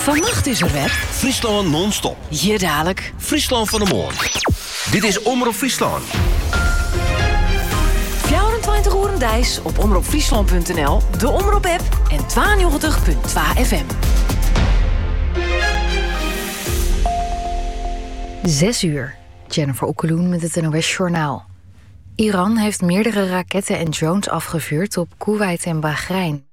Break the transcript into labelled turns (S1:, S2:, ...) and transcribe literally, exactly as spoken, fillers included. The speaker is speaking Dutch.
S1: Vannacht is er weer
S2: Friesland non-stop.
S1: Hier dadelijk
S2: Friesland van de Morgen. Dit is Omroep Friesland.
S1: vierentwintig uur en dijs op omroep friesland punt n l, de Omroep-app en tweeënnegentig punt twee F M.
S3: Zes uur. Jennifer Okkeloen met het N O S-journaal. Iran heeft meerdere raketten en drones afgevuurd op Koeweit en Bahrein.